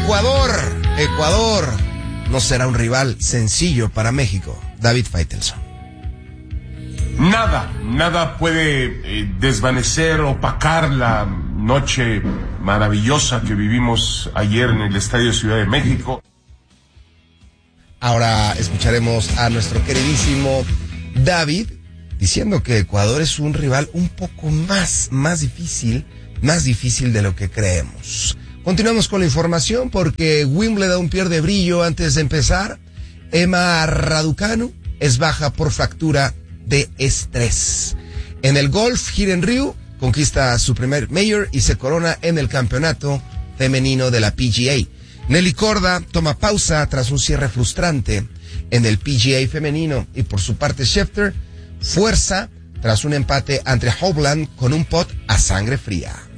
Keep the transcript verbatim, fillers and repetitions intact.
Ecuador, Ecuador no será un rival sencillo para México. David Faitelson. Nada, nada puede eh, desvanecer, opacar la noche maravillosa que vivimos ayer en el Estadio Ciudad de México. Ahora escucharemos a nuestro queridísimo David diciendo que Ecuador es un rival un poco más, más difícil, más difícil de lo que creemos. Continuamos con la información porque Wimbledon pierde brillo antes de empezar. Emma Raducanu es baja por fractura de estrés. En el golf, Hiren Ryu conquista su primer Major y se corona en el campeonato femenino de la P G A. Nelly Korda toma pausa tras un cierre frustrante en el P G A femenino y por su parte Schefter fuerza tras un empate ante Hovland con un pot a sangre fría.